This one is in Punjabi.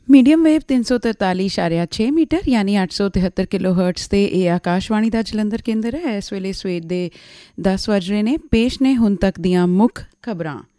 ਮੀਡੀਅਮ ਵੇਵ 343.6 ਮੀਟਰ ਯਾਨੀ 873 ਕਿਲੋ ਹਰਟਸ ਤੇ ਇਹ ਆਕਾਸ਼ਵਾਣੀ ਦਾ ਜਲੰਧਰ ਕੇਂਦਰ ਹੈ। ਇਸ ਵੇਲੇ ਸਵੇਰ ਦੇ 10 ਵਜ ਰਹੇ ਨੇ। ਪੇਸ਼ ਨੇ ਹੁਣ ਤੱਕ ਦੀਆਂ ਮੁੱਖ ਖਬਰਾਂ।